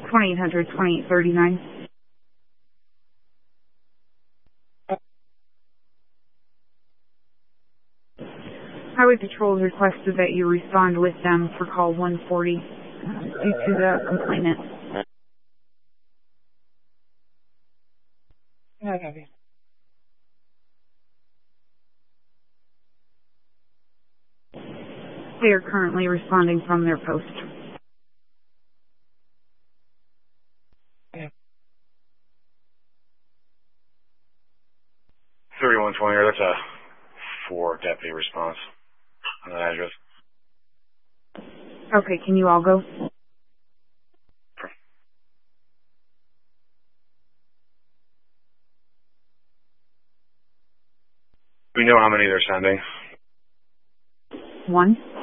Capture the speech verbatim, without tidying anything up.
twenty-eight hundred, twenty-eight thirty-nine. Highway Patrol has requested that you respond with them for call one forty uh, due to the complainant. Okay. They are currently responding from their post. thirty-one twenty, that's a four deputy response on that address. Okay, can you all go? We know how many they're sending. One.